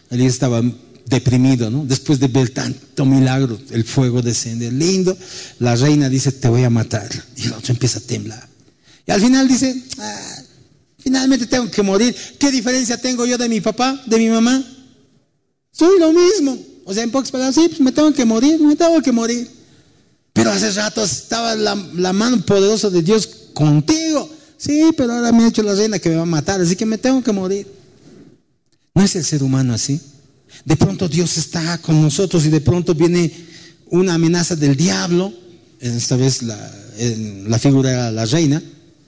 Elías estaba deprimido, ¿no? Después de ver tanto milagro, el fuego desciende, lindo. La reina dice, te voy a matar. Y el otro empieza a temblar. Y al final dice, finalmente tengo que morir. ¿Qué diferencia tengo yo de mi papá, de mi mamá? Soy lo mismo. O sea, en pocas palabras, sí, pues me tengo que morir. Pero hace rato estaba la mano poderosa de Dios contigo. Sí, pero ahora me ha hecho la reina que me va a matar, así que me tengo que morir. ¿No es el ser humano así? De pronto Dios está con nosotros y de pronto viene una amenaza del diablo. Esta vez la figura era la reina.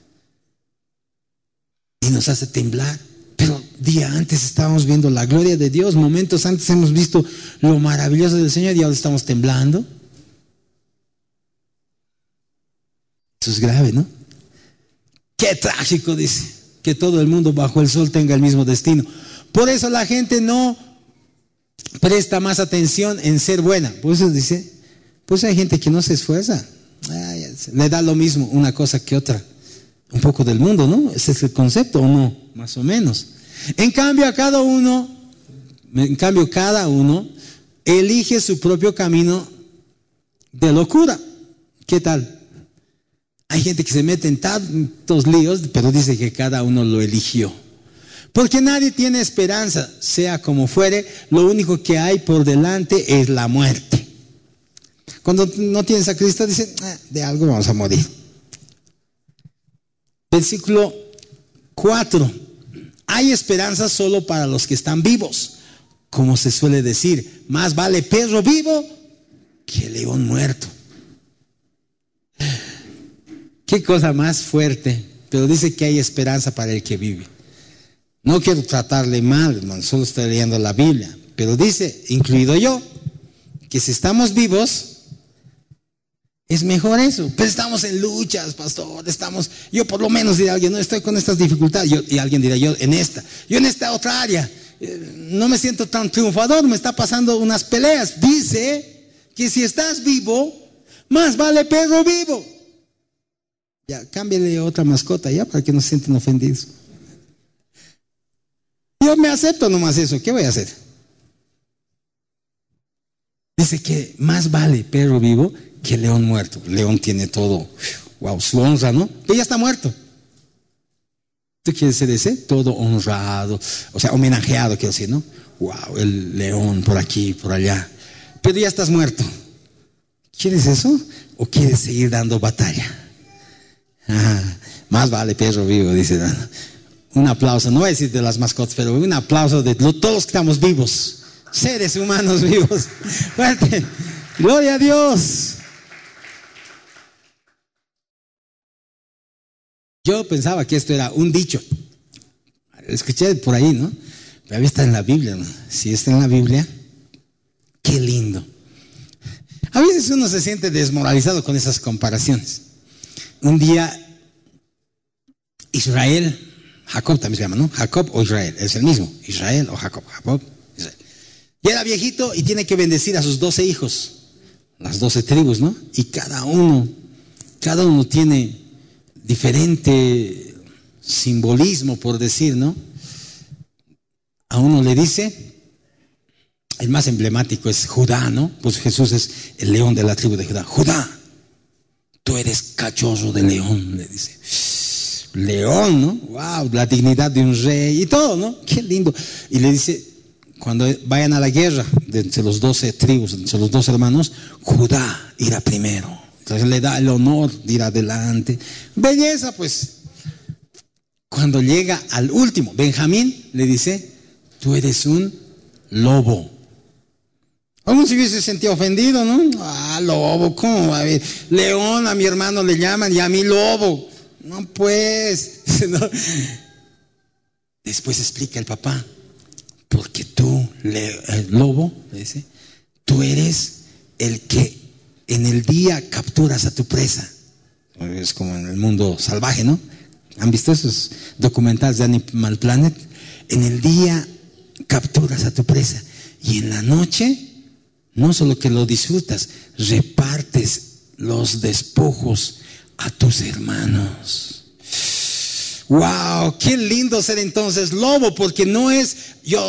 Y nos hace temblar. Pero día antes estábamos viendo la gloria de Dios. Momentos antes hemos visto lo maravilloso del Señor y ahora estamos temblando. Eso es grave, ¿no? Qué trágico, dice, que todo el mundo bajo el sol tenga el mismo destino. Por eso la gente no presta más atención en ser buena. Por eso dice, pues hay gente que no se esfuerza. Le da lo mismo una cosa que otra. Un poco del mundo, ¿no? Ese es el concepto, ¿o no? Más o menos. En cambio, cada uno elige su propio camino de locura. ¿Qué tal? Hay gente que se mete en tantos líos, pero dice que cada uno lo eligió. Porque nadie tiene esperanza, sea como fuere, lo único que hay por delante es la muerte. Cuando no tienes a Cristo, dicen, de algo vamos a morir. Versículo 4. Hay esperanza solo para los que están vivos. Como se suele decir, más vale perro vivo que león muerto. Qué cosa más fuerte, pero dice que hay esperanza para el que vive. No quiero tratarle mal, hermano, solo estoy leyendo la Biblia, pero dice, incluido yo, que si estamos vivos, es mejor eso. Pero estamos en luchas, pastor, yo por lo menos diré a alguien, no estoy con estas dificultades, y alguien dirá, yo en esta otra área, no me siento tan triunfador, me está pasando unas peleas. Dice que si estás vivo, más vale perro vivo. Ya, cámbiale otra mascota ya para que no se sienten ofendidos. Yo me acepto nomás eso, ¿qué voy a hacer? Dice que más vale perro vivo que león muerto. León tiene todo, wow, su honra, ¿no? Pero ya está muerto. ¿Tú quieres ser ese? Todo honrado, o sea, homenajeado, quiero decir, ¿no? Wow, el león por aquí, por allá. Pero ya estás muerto. ¿Quieres eso? ¿O quieres seguir dando batalla? Más vale perro vivo, dice. Un aplauso, no voy a decir de las mascotas, pero un aplauso de todos los que estamos vivos, seres humanos vivos. Fuerte, gloria a Dios. Yo pensaba que esto era un dicho, escuché por ahí, ¿no? Pero está en la Biblia, ¿no? Si está en la Biblia, qué lindo. A veces uno se siente desmoralizado con esas comparaciones. Un día Jacob también se llama, ¿no? Jacob o Israel, es el mismo, Israel o Jacob, Israel. Y era viejito y tiene que bendecir a sus 12 hijos, las 12 tribus, ¿no? Y cada uno tiene diferente simbolismo, por decir, ¿no? A uno le dice, el más emblemático es Judá, ¿no? Pues Jesús es el león de la tribu de Judá. Judá, tú eres cachorro de león, le dice. León, ¿no? Wow, la dignidad de un rey y todo, ¿no? Qué lindo. Y le dice, cuando vayan a la guerra, entre los 12 tribus, entre los 12 hermanos, Judá irá primero. Entonces le da el honor de ir adelante. Belleza, pues. Cuando llega al último, Benjamín le dice, tú eres un lobo. Aún si hubiese sentido ofendido, ¿no? Lobo, ¿cómo va a ver? León, a mi hermano le llaman y a mí lobo. No, pues. No. Después explica el papá, porque tú, el lobo, le dice, tú eres el que en el día capturas a tu presa. Es como en el mundo salvaje, ¿no? ¿Han visto esos documentales de Animal Planet? En el día capturas a tu presa y en la noche no solo que lo disfrutas, repartes los despojos a tus hermanos. ¡Wow! ¡Qué lindo ser entonces lobo! Porque no es yo